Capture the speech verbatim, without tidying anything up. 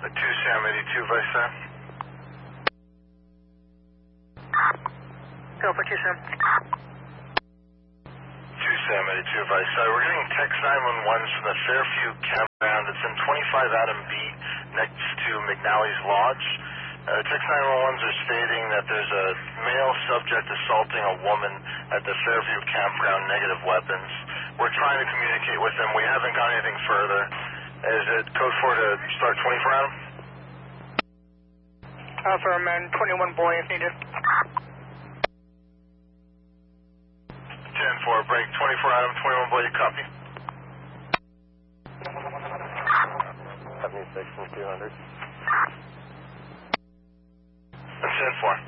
two Sam eighty-two, Vice Sam. Go for two Sam. two Sam eighty-two, Vice Sam. We're getting text nine one ones from the Fairview campground. It's in twenty-five Adam Beat next to McNally's Lodge. Uh, text nine one ones are stating that there's a male subject assaulting a woman at the Fairview campground, negative weapons. We're trying to communicate with them. We haven't got anything further. Is it code four to start twenty-four Adam? Alpha man, twenty-one boy if needed. ten four, break twenty-four Adam, twenty-one boy, you copy? seventy-six and two hundred. ten four.